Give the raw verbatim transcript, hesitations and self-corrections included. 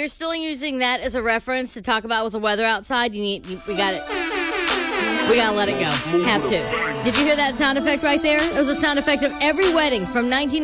you're still using that as a reference to talk about with the weather outside, you need, you, we got it. We gotta let it go. Have to. Did you hear that sound effect right there? It was a sound effect of every wedding from nineteen